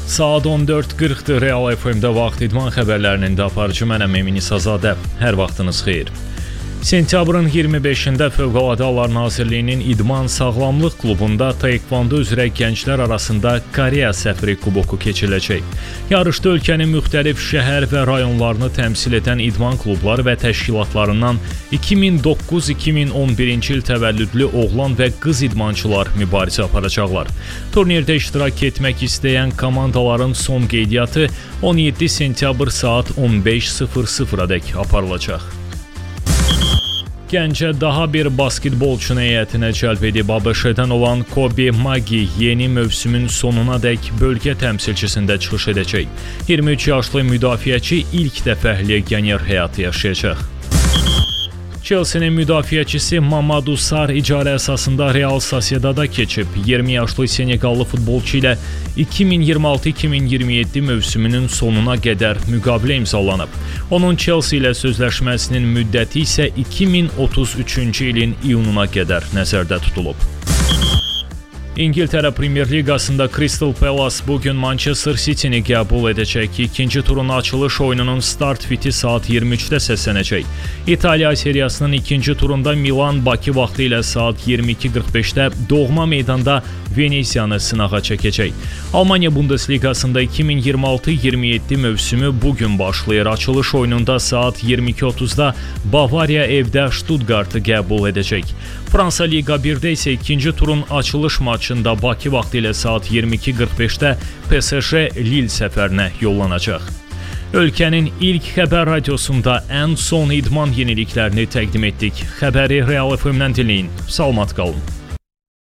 Saat 14:40-dır Real FM-də vaxt idman xəbərlərinin də aparıcı mənəm Emin İsazadə. Hər vaxtınız xeyir. Sentyabrın 25-də Fövqəladə Hallar Nazirliyinin İdman Sağlamlıq klubunda taekvondo üzrə gənclər arasında Koreya səfiri kuboku keçiriləcək. Yarışda ölkənin müxtəlif şəhər və rayonlarını təmsil edən idman klubları və təşkilatlarından 2009-2011-ci il təvəllüdlü oğlan və qız idmançılar mübarizə aparacaqlar. Turnirdə iştirak etmək istəyən komandaların son qeydiyyatı 17 sentyabr saat 15:00-dək aparılacaq. Gəncə daha bir basketbolçunu heyətinə cəlb edib ABŞ-dən olan Kobe Magi yeni mövsümün sonunadək bölgə təmsilçisində çıxış edəcək. 23 yaşlı müdafiəçi ilk dəfə legioner həyatı yaşayacaq. Chelsea-nin müdafiəçisi Mamadou Sarr icarə əsasında Real Sociedad'a keçib. 20 yaşlı Senegallı futbolçu ilə 2026-2027 mövsümünün sonuna qədər müqavilə imzalanıb. Onun Chelsea ilə sözləşməsinin müddəti isə 2033-cü ilin iyununa qədər nəzərdə tutulub. İngiltərə Premier Liqasında Crystal Palace bugün Manchester City-ni qəbul edəcək. İkinci turun açılış oyununun start fiti saat 23-də səslənəcək. İtaliya seriyasının ikinci turunda Milan Bakı vaxtı ilə saat 22:45-də doğma meydanda Veneziyanı sınağa çəkəcək. Almaniya Bundesliqasında 2026-27 mövsümü bugün başlayır. Açılış oyununda saat 22:30-da Bavariya evdə Stuttgartı qəbul edəcək. Fransa Liqa 1-də isə ikinci turun açılış maçında Bakı vaxtı ilə saat 22:45-də PSG Lille səfərinə yollanacaq. Ölkənin ilk xəbər radiosunda ən son idman yeniliklərini təqdim etdik. Xəbəri Real FM-dən dinləyin. Salamat qalın.